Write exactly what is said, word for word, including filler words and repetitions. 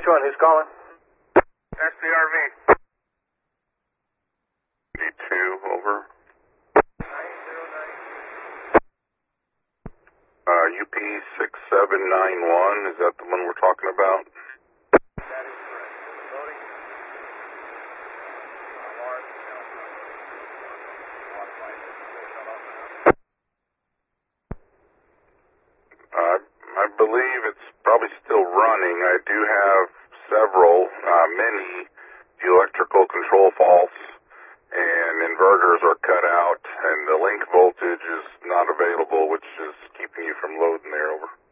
Which one? Who's calling? S D R V. D two, over. Uh, U P six seven nine one, is that the one we're talking about? That is correct. Loading. Uh, I believe it's probably still running. I do have several, uh, many electrical control faults, and inverters are cut out, and the link voltage is not available, which is keeping you from loading there, over.